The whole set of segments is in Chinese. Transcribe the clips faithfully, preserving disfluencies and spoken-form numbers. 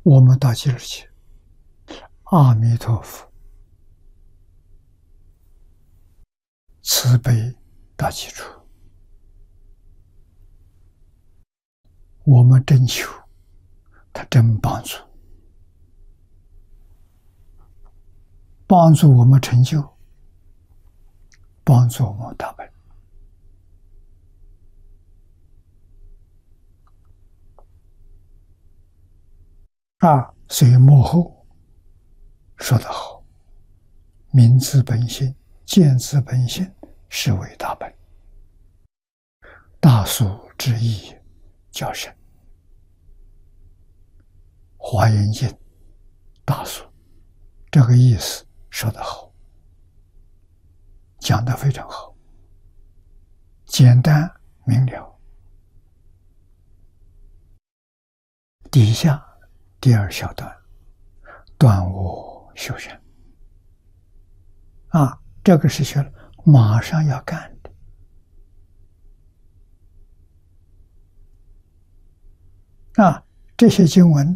我们到极乐去，阿弥陀佛慈悲大基础，我们真求，他真帮助，帮助我们成就，帮助我们大本。啊，所以幕后说得好，明自本性，见自本性，是为大本。大俗之意较深，华严经大俗这个意思说得好，讲得非常好，简单明了。底下第二小段，断我修身。啊，这个是学了，马上要干的。啊，这些经文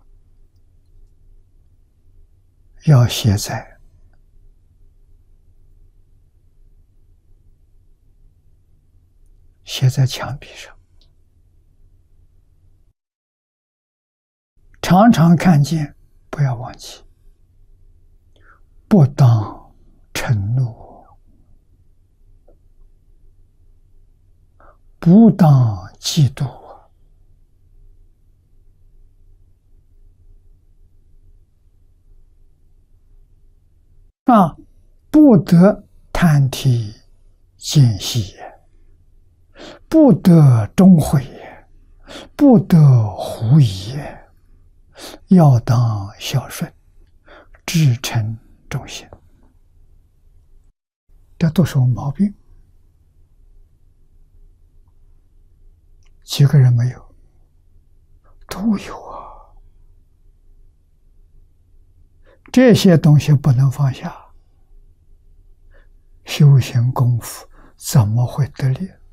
要写在写在墙壁上，常常看见，不要忘记，不当嗔怒，不当嫉妒，啊，不得贪体见细也，不得终悔也，不得狐疑也，要当孝顺，至诚忠心。这都是毛病，几个人没有？都有啊。这些东西不能放下，修行功夫怎么会得力？